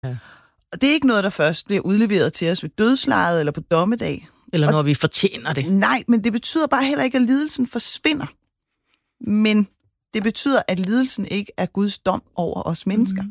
Ja. Og det er ikke noget, der først bliver udleveret til os ved dødslejet eller på dommedag. Eller når vi fortjener det. Nej, men det betyder bare heller ikke, at lidelsen forsvinder. Men det betyder, at lidelsen ikke er Guds dom over os mennesker.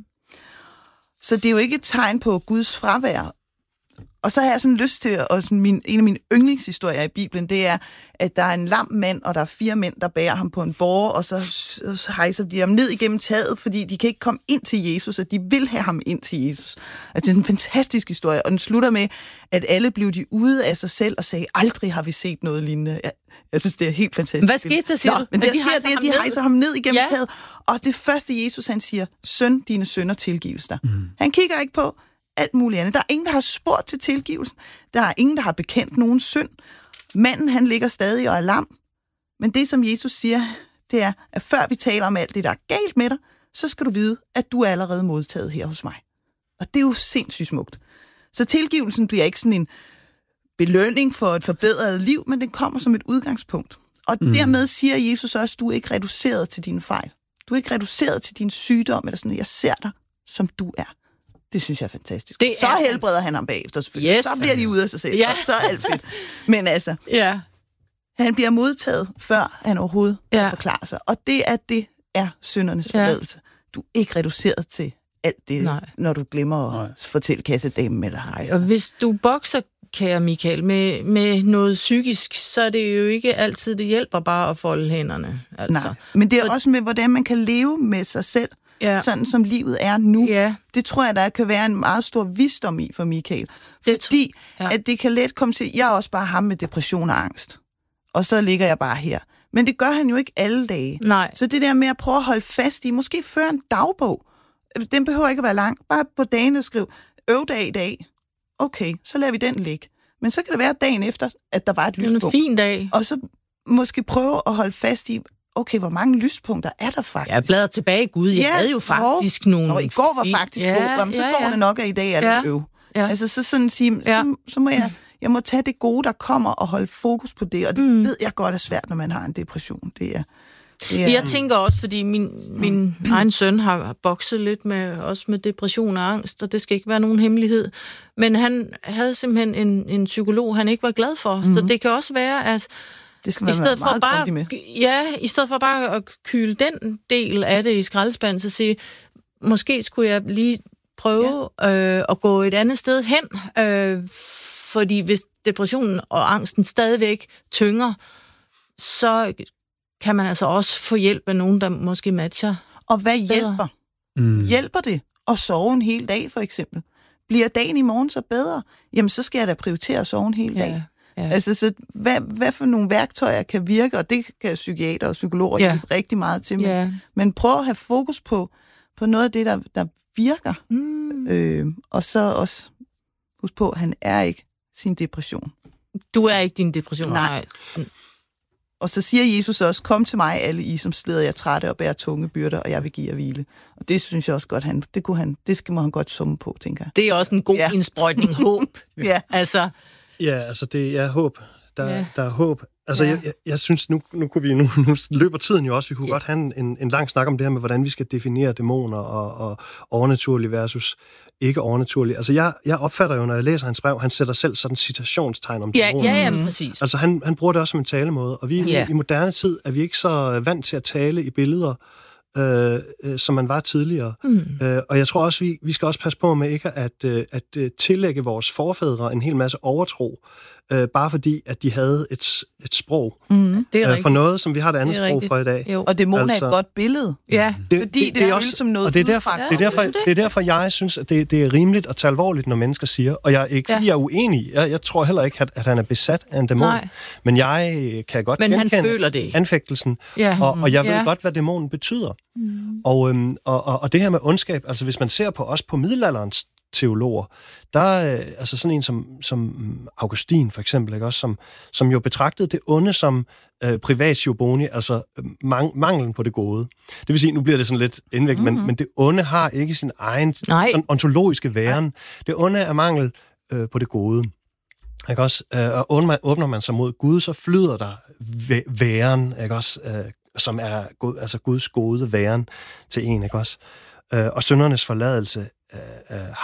Så det er jo ikke et tegn på Guds fravær. Og så har jeg sådan lyst til, og en af mine yndlingshistorier i Bibelen, det er, at der er en lam mand, og der er 4 mænd, der bærer ham på en båre, og så hejser de ham ned igennem taget, fordi de kan ikke komme ind til Jesus, og de vil have ham ind til Jesus. Altså, det er en fantastisk historie, og den slutter med, at alle blev de ude af sig selv og sagde, aldrig har vi set noget lignende. Jeg synes, det er helt fantastisk. Hvad skete der, siger du? Men der sker det, at de hejser ham ned igennem taget, og det første Jesus, han siger, søn, dine synder tilgives dig. Han kigger ikke på alt muligt andet. Der er ingen, der har spurgt til tilgivelsen. Der er ingen, der har bekendt nogen synd. Manden, han ligger stadig og er lam. Men det, som Jesus siger, det er, at før vi taler om alt det, der er galt med dig, så skal du vide, at du er allerede modtaget her hos mig. Og det er jo sindssygt smukt. Så tilgivelsen bliver ikke sådan en belønning for et forbedret liv, men den kommer som et udgangspunkt. Og dermed siger Jesus også, at du er ikke reduceret til dine fejl. Du er ikke reduceret til din sygdom, eller sådan, jeg ser dig, som du er. Det synes jeg er fantastisk. Så helbreder han ham bagefter, selvfølgelig. Yes. Så bliver de ude af sig selv, og så er alt fedt. Men altså, han bliver modtaget, før han overhovedet kan forklare sig. Og det er syndernes forladelse. Du er ikke reduceret til alt det, når du glemmer at fortælle kassedamen med dig. Og hvis du bokser, kære Michael, med noget psykisk, så er det jo ikke altid, det hjælper bare at folde hænderne. Altså. Nej, men det er også med, hvordan man kan leve med sig selv, sådan som livet er nu. Det tror jeg, der kan være en meget stor visdom i for Michael. Fordi at det kan let komme til, jeg er også bare ham med depression og angst. Og så ligger jeg bare her. Men det gør han jo ikke alle dage. Nej. Så det der med at prøve at holde fast i, måske føre en dagbog. Den behøver ikke at være lang. Bare på dagen skrive, øvdag i dag. Okay, så lader vi den ligge. Men så kan det være dagen efter, at der var et lyspunkt. En fin dag. Og så måske prøve at holde fast i, okay, hvor mange lyspunkter er der faktisk? Jeg bladrer tilbage, Gud. Jeg havde jo faktisk nogle... Og i går var faktisk god. Jamen, så går det nok, at i dag er det øv. Altså, så sådan at sige, så må jeg må tage det gode, der kommer, og holde fokus på det. Og det ved jeg godt er svært, når man har en depression. Det er jeg tænker også, fordi min egen søn har bokset lidt med depression og angst, og det skal ikke være nogen hemmelighed. Men han havde simpelthen en psykolog, han ikke var glad for. Så det kan også være, at det skal man være meget grundig med. I stedet for bare at kyle den del af det i skraldespanden, så sige, måske skulle jeg lige prøve at gå et andet sted hen, fordi hvis depressionen og angsten stadigvæk tynger, så kan man altså også få hjælp af nogen, der måske matcher. Og hvad hjælper? Hjælper det at sove en hel dag, for eksempel? Bliver dagen i morgen så bedre? Jamen, så skal jeg da prioritere at sove en hel dag. Ja. Altså, så hvad for nogle værktøjer kan virke, og det kan psykiater og psykologer hjælpe rigtig meget til. Men prøv at have fokus på noget af det, der virker. Og så også husk på, at han er ikke sin depression. Du er ikke din depression. Nej. Og så siger Jesus også, kom til mig, alle I, som slider jer trætte og bærer tunge byrder, og jeg vil give jer hvile. Og det synes jeg også godt, det må han godt summe på, tænker jeg. Det er også en god indsprøjtning håb. Altså det er håb. Der er håb. Altså, jeg synes, nu løber tiden jo også. Vi kunne godt have en lang snak om det her med, hvordan vi skal definere dæmoner og overnaturlig versus ikke overnaturlig. Altså, jeg opfatter jo, når jeg læser hans brev, han sætter selv sådan citationstegn om dæmoner. Ja, præcis. Altså, han bruger det også som en talemåde, og vi i moderne tid er vi ikke så vant til at tale i billeder, som man var tidligere. Og jeg tror også, vi skal også passe på med ikke at tillægge vores forfædre en hel masse overtro, bare fordi, at de havde et sprog for noget, som vi har et andet sprog for i dag. Jo. Og dæmoner er et godt billede. Ja. Fordi det er også som noget udefra. Det er derfor, jeg synes, at det er rimeligt at tage alvorligt, når mennesker siger, og jeg er ikke, fordi jeg er uenig. Jeg tror heller ikke, at han er besat af en dæmon. Nej. Men jeg kan godt genkende anfægtelsen. Og jeg ved godt, hvad dæmonen betyder. Og det her med ondskab, altså hvis man ser på os på middelalderens teologer, der er altså sådan en som Augustin for eksempel, ikke også, som jo betragtede det onde som privatio boni, altså manglen på det gode. Det vil sige, nu bliver det sådan lidt indviklet, men det onde har ikke sin egen sådan ontologiske væren. Det onde er mangel på det gode. Ikke også? Og åbner man sig mod Gud, så flyder der væren, ikke også? Som er altså Guds gode væren til en, ikke også? Og syndernes forladelse